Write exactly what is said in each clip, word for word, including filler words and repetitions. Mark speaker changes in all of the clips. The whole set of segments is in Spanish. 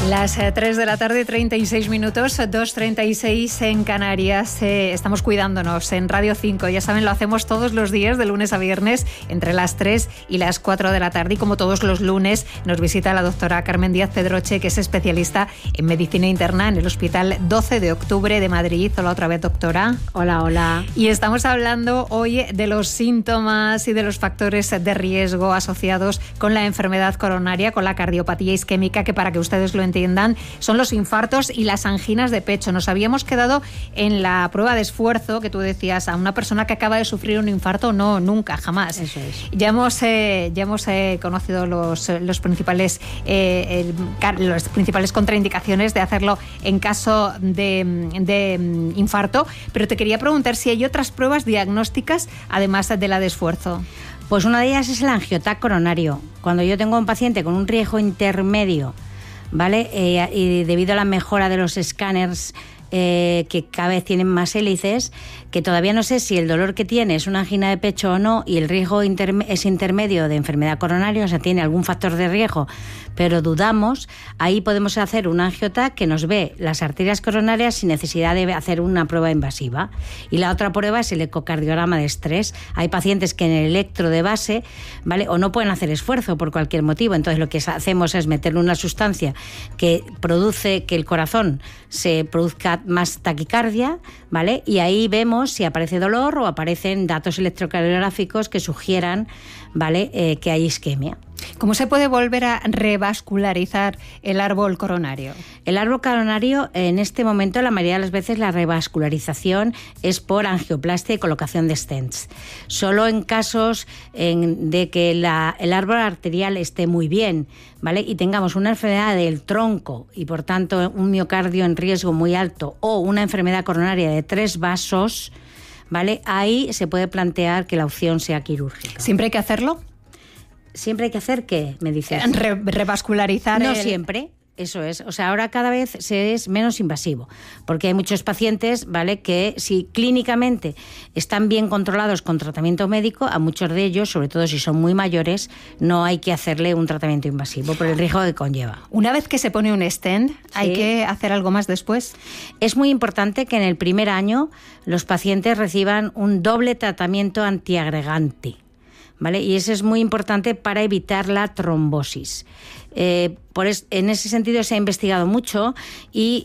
Speaker 1: Las eh, tres de la tarde, treinta y seis minutos, dos treinta y seis en Canarias. Eh, estamos cuidándonos en Radio cinco. Ya saben, lo hacemos todos los días, de lunes a viernes, entre las tres y las cuatro de la tarde. Y como todos los lunes, nos visita la doctora Carmen Díaz Pedroche, que es especialista en medicina interna en el Hospital doce de octubre de Madrid. Hola otra vez, doctora.
Speaker 2: Hola, hola.
Speaker 1: Y estamos hablando hoy de los síntomas y de los factores de riesgo asociados con la enfermedad coronaria, con la cardiopatía isquémica, que para que ustedes lo entiendan, son los infartos y las anginas de pecho. Nos habíamos quedado en la prueba de esfuerzo que tú decías, a una persona que acaba de sufrir un infarto, no, nunca, jamás.
Speaker 2: Eso es.
Speaker 1: Ya hemos, eh, ya hemos eh, conocido los, los, principales, eh, el, los principales contraindicaciones de hacerlo en caso de, de infarto, pero te quería preguntar si hay otras pruebas diagnósticas además de la de esfuerzo.
Speaker 2: Pues una de ellas es el angiotac coronario. Cuando yo tengo un paciente con un riesgo intermedio, ¿vale? Eh, y debido a la mejora de los escáneres, eh, que cada vez tienen más hélices, que todavía no sé si el dolor que tiene es una angina de pecho o no, y el riesgo interme- es intermedio de enfermedad coronaria, o sea, tiene algún factor de riesgo, pero dudamos, ahí podemos hacer un angiotac que nos ve las arterias coronarias sin necesidad de hacer una prueba invasiva. Y la otra prueba es el ecocardiograma de estrés. Hay pacientes que en el electro de base, ¿vale?, o no pueden hacer esfuerzo por cualquier motivo, entonces lo que hacemos es meterle una sustancia que produce que el corazón se produzca más taquicardia, ¿vale?, y ahí vemos si aparece dolor o aparecen datos electrocardiográficos que sugieran, ¿vale?, eh, que hay isquemia.
Speaker 1: ¿Cómo se puede volver a revascularizar el árbol coronario?
Speaker 2: El árbol coronario, en este momento, la mayoría de las veces la revascularización es por angioplastia y colocación de stents. Solo en casos en, de que la, el árbol arterial esté muy bien, ¿vale?, y tengamos una enfermedad del tronco y, por tanto, un miocardio en riesgo muy alto o una enfermedad coronaria de tres vasos, ¿vale?, ahí se puede plantear que la opción sea quirúrgica.
Speaker 1: ¿Siempre hay que hacerlo?
Speaker 2: ¿Siempre hay que hacer qué? Me dices.
Speaker 1: Re- revascularizar.
Speaker 2: No
Speaker 1: el...
Speaker 2: siempre. Eso es. O sea, ahora cada vez se es menos invasivo, porque hay muchos pacientes, ¿vale?, que si clínicamente están bien controlados con tratamiento médico, a muchos de ellos, sobre todo si son muy mayores, no hay que hacerle un tratamiento invasivo por el riesgo que conlleva.
Speaker 1: Una vez que se pone un stent, ¿hay
Speaker 2: Sí.
Speaker 1: que hacer algo más después?
Speaker 2: Es muy importante que en el primer año los pacientes reciban un doble tratamiento antiagregante, ¿vale? Y eso es muy importante para evitar la trombosis. Eh, por es, en ese sentido se ha investigado mucho y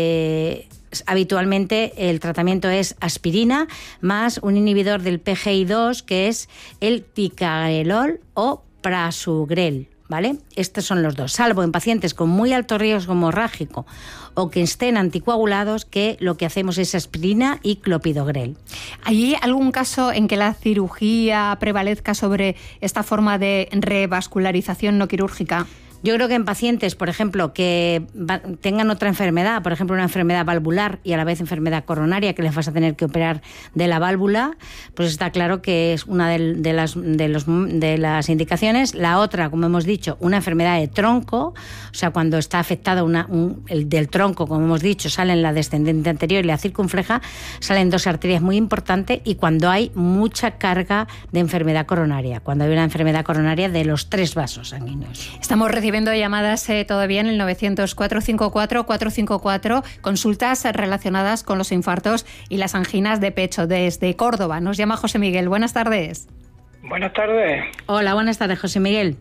Speaker 2: eh, habitualmente el tratamiento es aspirina más un inhibidor del P G I dos, que es el ticagrelol o prasugrel, ¿vale? Estos son los dos, salvo en pacientes con muy alto riesgo hemorrágico o que estén anticoagulados, que lo que hacemos es aspirina y clopidogrel.
Speaker 1: ¿Hay algún caso en que la cirugía prevalezca sobre esta forma de revascularización no quirúrgica?
Speaker 2: Yo creo que en pacientes, por ejemplo, que va, tengan otra enfermedad, por ejemplo, una enfermedad valvular y a la vez enfermedad coronaria, que les vas a tener que operar de la válvula, pues está claro que es una de, de, las, de, los, de las indicaciones. La otra, como hemos dicho, una enfermedad de tronco, o sea, cuando está afectada una, un, el del tronco, como hemos dicho, salen la descendente anterior y la circunfleja, salen dos arterias muy importantes, y cuando hay mucha carga de enfermedad coronaria, cuando hay una enfermedad coronaria de los tres vasos sanguíneos.
Speaker 1: Estamos recibiendo Recibiendo llamadas eh, todavía en el novecientos, cuatro cinco cuatro, cuatro cinco cuatro, consultas relacionadas con los infartos y las anginas de pecho desde Córdoba. Nos llama José Miguel. Buenas tardes.
Speaker 3: Buenas tardes.
Speaker 2: Hola, buenas tardes, José Miguel.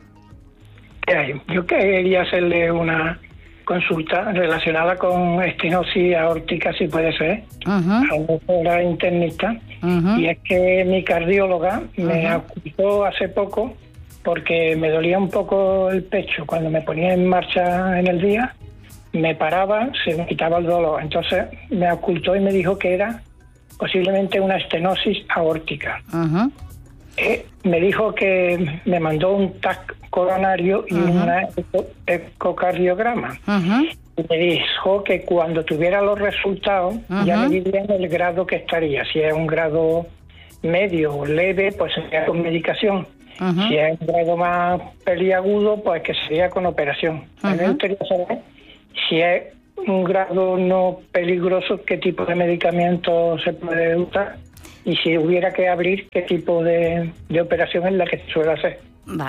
Speaker 3: ¿Qué hay? Yo quería hacerle una consulta relacionada con estenosis aórtica, si puede ser,
Speaker 2: Uh-huh.
Speaker 3: a una doctora internista.
Speaker 2: Uh-huh.
Speaker 3: Y es que mi cardióloga me
Speaker 2: Uh-huh.
Speaker 3: acusó hace poco porque me dolía un poco el pecho. Cuando me ponía en marcha en el día, me paraba, se me quitaba el dolor. Entonces me ocultó y me dijo que era posiblemente una estenosis aórtica.
Speaker 2: Uh-huh.
Speaker 3: Eh, me dijo que me mandó un T A C coronario y
Speaker 2: Uh-huh.
Speaker 3: una eco, ecocardiograma.
Speaker 2: Uh-huh.
Speaker 3: Y me dijo que cuando tuviera los resultados,
Speaker 2: Uh-huh.
Speaker 3: ya me dirían el grado que estaría. Si es un grado medio o leve, pues sería con medicación.
Speaker 2: Uh-huh.
Speaker 3: Si es un grado más peliagudo, pues que sería con operación. A mí me
Speaker 2: Uh-huh.
Speaker 3: gustaría saber si es un grado no peligroso, qué tipo de medicamento se puede usar, y si hubiera que abrir, qué tipo de, de operación es la que se suele hacer.
Speaker 2: Vale.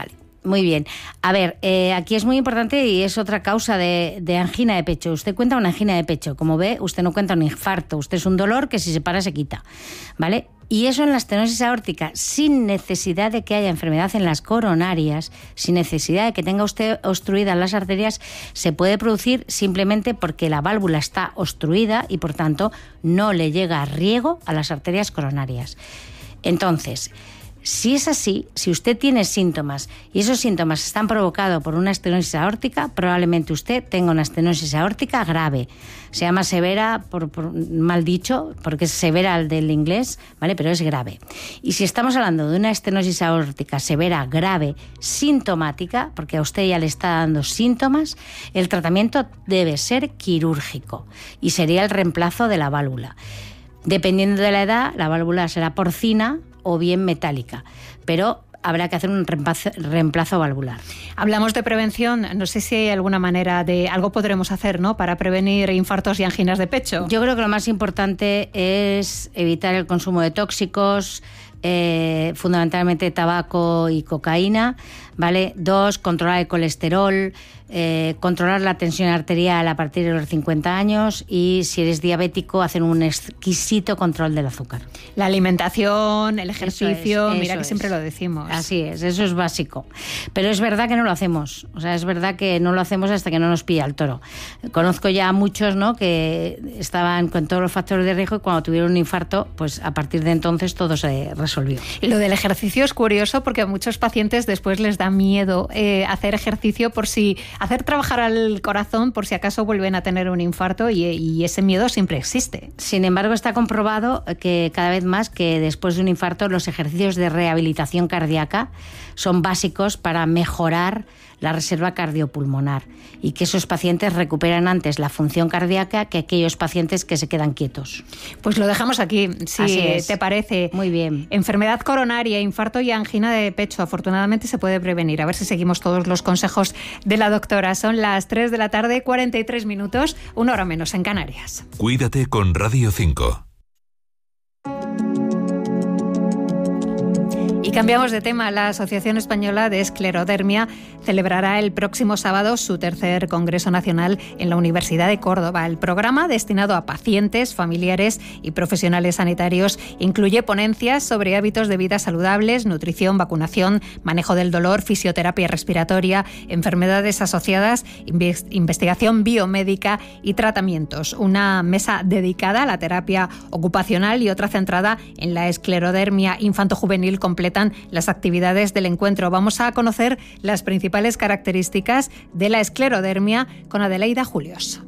Speaker 2: Muy bien. A ver, eh, aquí es muy importante y es otra causa de, de angina de pecho. Usted cuenta una angina de pecho. Como ve, usted no cuenta un infarto. Usted es un dolor que si se para se quita, ¿vale? Y eso en la estenosis aórtica, sin necesidad de que haya enfermedad en las coronarias, sin necesidad de que tenga usted obstruidas las arterias, se puede producir simplemente porque la válvula está obstruida y, por tanto, no le llega riego a las arterias coronarias. Entonces, si es así, si usted tiene síntomas y esos síntomas están provocados por una estenosis aórtica, probablemente usted tenga una estenosis aórtica grave. Se llama severa, por, por mal dicho, porque es severa el del inglés, ¿vale? Pero es grave. Y si estamos hablando de una estenosis aórtica severa, grave, sintomática, porque a usted ya le está dando síntomas, el tratamiento debe ser quirúrgico y sería el reemplazo de la válvula. Dependiendo de la edad, la válvula será porcina o bien metálica, pero habrá que hacer un reemplazo, reemplazo valvular.
Speaker 1: Hablamos de prevención, no sé si hay alguna manera de, algo podremos hacer, ¿no?, para prevenir infartos y anginas de pecho.
Speaker 2: Yo creo que lo más importante es evitar el consumo de tóxicos, eh, fundamentalmente tabaco y cocaína, ¿vale? Dos, controlar el colesterol, eh, controlar la tensión arterial a partir de los cincuenta años y si eres diabético, hacer un exquisito control del azúcar.
Speaker 1: La alimentación, el ejercicio,
Speaker 2: es,
Speaker 1: mira que
Speaker 2: es.
Speaker 1: siempre lo decimos.
Speaker 2: Así es, eso es básico. Pero es verdad que no lo hacemos, o sea, es verdad que no lo hacemos hasta que no nos pilla el toro. Conozco ya a muchos, ¿no?, que estaban con todos los factores de riesgo y cuando tuvieron un infarto, pues a partir de entonces todo se resolvió.
Speaker 1: Y lo del ejercicio es curioso porque a muchos pacientes después les da miedo eh, hacer ejercicio por si, hacer trabajar al corazón por si acaso vuelven a tener un infarto y, y ese miedo siempre existe.
Speaker 2: Sin embargo, está comprobado que cada vez más que después de un infarto los ejercicios de rehabilitación cardíaca son básicos para mejorar la reserva cardiopulmonar y que esos pacientes recuperan antes la función cardíaca que aquellos pacientes que se quedan quietos.
Speaker 1: Pues lo dejamos aquí, si te parece.
Speaker 2: Muy bien.
Speaker 1: Enfermedad coronaria, infarto y angina de pecho. Afortunadamente se puede prevenir. A ver si seguimos todos los consejos de la doctora. Son las tres de la tarde, cuarenta y tres minutos, una hora menos en Canarias.
Speaker 4: Cuídate con Radio cinco.
Speaker 1: Y cambiamos de tema. La Asociación Española de Esclerodermia celebrará el próximo sábado su tercer Congreso Nacional en la Universidad de Córdoba. El programa, destinado a pacientes, familiares y profesionales sanitarios, incluye ponencias sobre hábitos de vida saludables, nutrición, vacunación, manejo del dolor, fisioterapia respiratoria, enfermedades asociadas, investigación biomédica y tratamientos. Una mesa dedicada a la terapia ocupacional y otra centrada en la esclerodermia infantojuvenil completan las actividades del encuentro. Vamos a conocer las principales características de la esclerodermia con Adelaida Julios.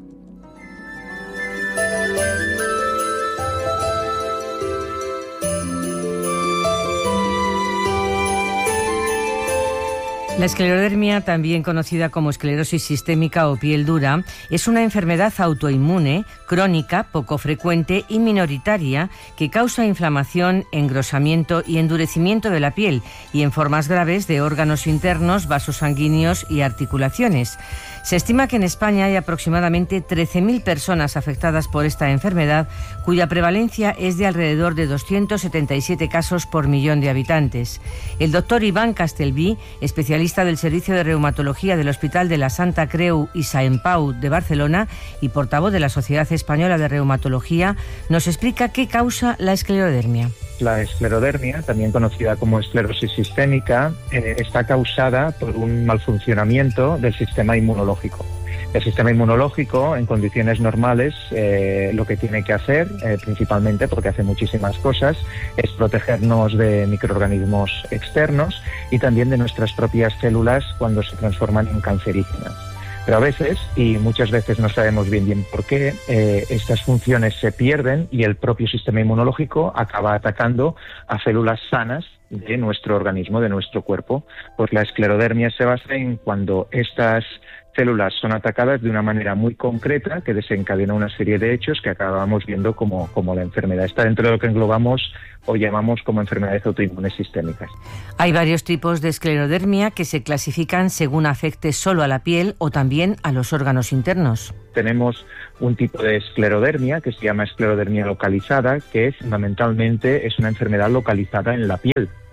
Speaker 5: La esclerodermia, también conocida como esclerosis sistémica o piel dura, es una enfermedad autoinmune, crónica, poco frecuente y minoritaria que causa inflamación, engrosamiento y endurecimiento de la piel y en formas graves de órganos internos, vasos sanguíneos y articulaciones. Se estima que en España hay aproximadamente trece mil personas afectadas por esta enfermedad, cuya prevalencia es de alrededor de doscientos setenta y siete casos por millón de habitantes. El doctor Iván Castelví, especialista del Servicio de Reumatología del Hospital de la Santa Creu i Sant Pau de Barcelona y portavoz de la Sociedad Española de Reumatología, nos explica qué causa la esclerodermia.
Speaker 6: La esclerodermia, también conocida como esclerosis sistémica, eh, está causada por un mal funcionamiento del sistema inmunológico. El sistema inmunológico, en condiciones normales, eh, lo que tiene que hacer, eh, principalmente porque hace muchísimas cosas, es protegernos de microorganismos externos y también de nuestras propias células cuando se transforman en cancerígenas. Pero a veces, y muchas veces no sabemos bien bien por qué, eh, estas funciones se pierden y el propio sistema inmunológico acaba atacando a células sanas de nuestro organismo, de nuestro cuerpo. Pues la esclerodermia se basa en cuando estas células son atacadas de una manera muy concreta que desencadena una serie de hechos que acabamos viendo como, como la enfermedad. Está dentro de lo que englobamos o llamamos como enfermedades autoinmunes sistémicas.
Speaker 5: Hay varios tipos de esclerodermia que se clasifican según afecte solo a la piel o también a los órganos internos.
Speaker 6: Tenemos un tipo de esclerodermia que se llama esclerodermia localizada, que fundamentalmente es una enfermedad localizada en la piel.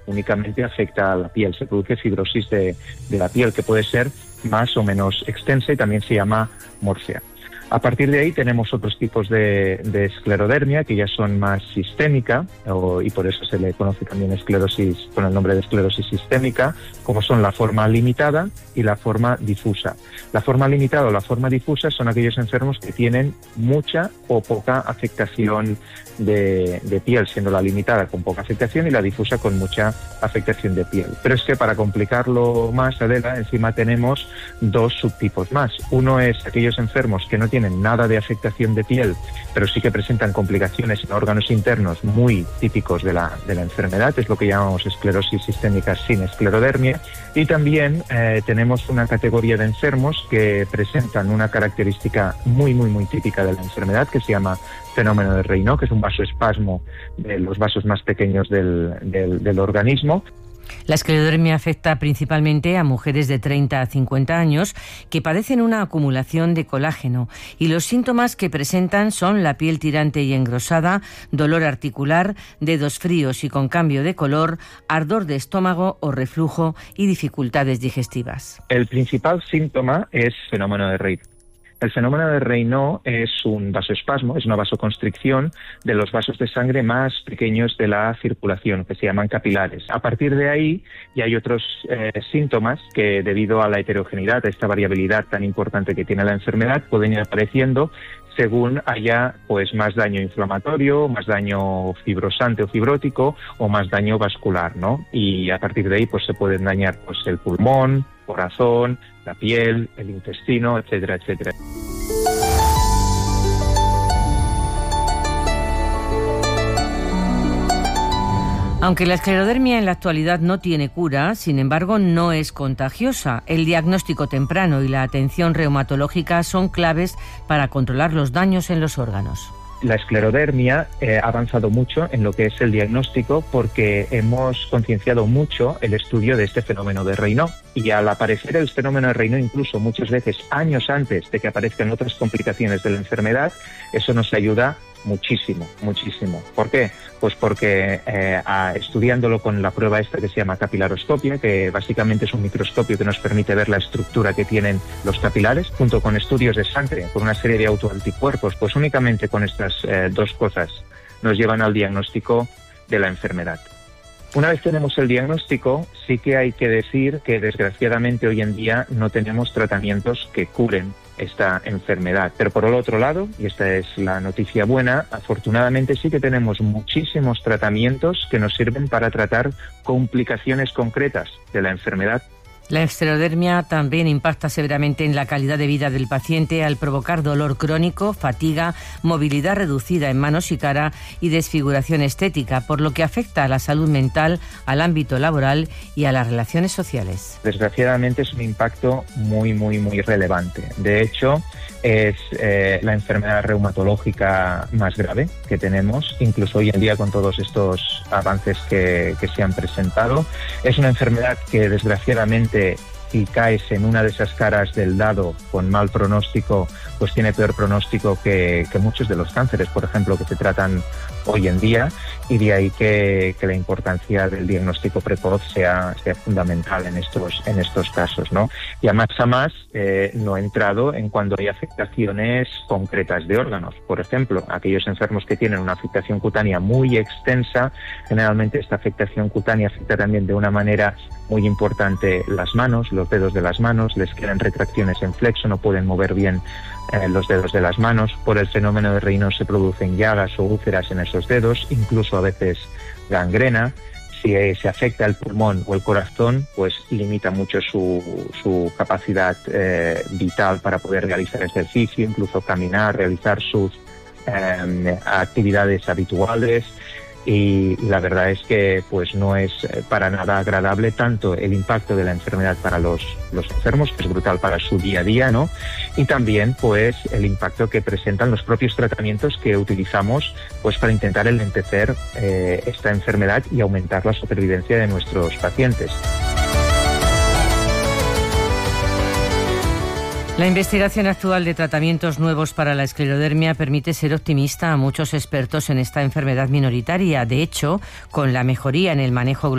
Speaker 6: únicamente afecta a la piel, se produce fibrosis de, de la piel que puede ser más o menos extensa y también se llama morfea. A partir de ahí tenemos otros tipos de, de esclerodermia que ya son más sistémica o, y por eso se le conoce también esclerosis con el nombre de esclerosis sistémica, como son la forma limitada y la forma difusa. La forma limitada o la forma difusa son aquellos enfermos que tienen mucha o poca afectación de, de piel, siendo la limitada con poca afectación y la difusa con mucha afectación de piel. Pero es que para complicarlo más, Adela, encima tenemos dos subtipos más. Uno es aquellos enfermos que no tienen nada de afectación de piel, pero sí que presentan complicaciones en órganos internos muy típicos de la, de la enfermedad, es lo que llamamos esclerosis sistémica sin esclerodermia. Y también eh, tenemos una categoría de enfermos que presentan una característica muy, muy, muy típica de la enfermedad que se llama fenómeno de Raynaud, que es un vasoespasmo de los vasos más pequeños del, del, del organismo.
Speaker 5: La esclerodermia afecta principalmente a mujeres de treinta a cincuenta años que padecen una acumulación de colágeno y los síntomas que presentan son la piel tirante y engrosada, dolor articular, dedos fríos y con cambio de color, ardor de estómago o reflujo y dificultades digestivas.
Speaker 6: El principal síntoma es fenómeno de Raynaud. El fenómeno de Raynaud es un vasoespasmo, es una vasoconstricción de los vasos de sangre más pequeños de la circulación, que se llaman capilares. A partir de ahí ya hay otros eh, síntomas que, debido a la heterogeneidad, a esta variabilidad tan importante que tiene la enfermedad, pueden ir apareciendo según haya pues más daño inflamatorio, más daño fibrosante o fibrótico o más daño vascular, ¿no? Y a partir de ahí pues se pueden dañar pues el pulmón, corazón, la piel, el intestino, etcétera, etcétera.
Speaker 5: Aunque la esclerodermia en la actualidad no tiene cura, sin embargo no es contagiosa. El diagnóstico temprano y la atención reumatológica son claves para controlar los daños en los órganos.
Speaker 6: La esclerodermia eh, ha avanzado mucho en lo que es el diagnóstico porque hemos concienciado mucho el estudio de este fenómeno de Raynaud. Y al aparecer el fenómeno de Raynaud, incluso muchas veces años antes de que aparezcan otras complicaciones de la enfermedad, eso nos ayuda muchísimo, muchísimo. ¿Por qué? Pues porque eh, a, estudiándolo con la prueba esta que se llama capilaroscopia, que básicamente es un microscopio que nos permite ver la estructura que tienen los capilares, junto con estudios de sangre, con una serie de autoanticuerpos, pues únicamente con estas eh, dos cosas nos llevan al diagnóstico de la enfermedad. Una vez tenemos el diagnóstico, sí que hay que decir que desgraciadamente hoy en día no tenemos tratamientos que curen esta enfermedad. Pero por el otro lado, y esta es la noticia buena, afortunadamente sí que tenemos muchísimos tratamientos que nos sirven para tratar complicaciones concretas de la enfermedad.
Speaker 5: La esclerodermia también impacta severamente en la calidad de vida del paciente al provocar dolor crónico, fatiga, movilidad reducida en manos y cara y desfiguración estética, por lo que afecta a la salud mental, al ámbito laboral y a las relaciones sociales.
Speaker 6: Desgraciadamente es un impacto muy, muy, muy relevante. De hecho, es eh, la enfermedad reumatológica más grave que tenemos, incluso hoy en día con todos estos avances que, que se han presentado. Es una enfermedad que desgraciadamente, si caes en una de esas caras del dado con mal pronóstico, pues tiene peor pronóstico que, que muchos de los cánceres, por ejemplo, que se tratan hoy en día, y de ahí que, que la importancia del diagnóstico precoz sea, sea fundamental en estos, en estos casos, ¿no? Y a más a más eh, no he entrado en cuando hay afectaciones concretas de órganos. Por ejemplo, aquellos enfermos que tienen una afectación cutánea muy extensa, generalmente esta afectación cutánea afecta también de una manera muy importante las manos, los dedos de las manos, les quedan retracciones en flexo, no pueden mover bien eh, los dedos de las manos. Por el fenómeno de Raynaud se producen llagas o úlceras en esos dedos, incluso a veces gangrena. Si eh, se afecta el pulmón o el corazón, pues limita mucho su, su capacidad eh, vital para poder realizar ejercicio, incluso caminar, realizar sus eh, actividades habituales. Y la verdad es que pues no es para nada agradable tanto el impacto de la enfermedad para los, los enfermos, que es brutal para su día a día, ¿no? Y también pues el impacto que presentan los propios tratamientos que utilizamos pues para intentar enlentecer eh, esta enfermedad y aumentar la supervivencia de nuestros pacientes.
Speaker 5: La investigación actual de tratamientos nuevos para la esclerodermia permite ser optimista a muchos expertos en esta enfermedad minoritaria. De hecho, con la mejoría en el manejo